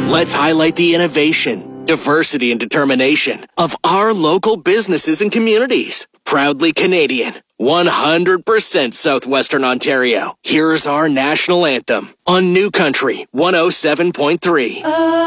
Let's highlight the innovation, diversity, and determination of our local businesses and communities. Proudly Canadian, 100% Southwestern Ontario. Here's our national anthem on New Country 107.3.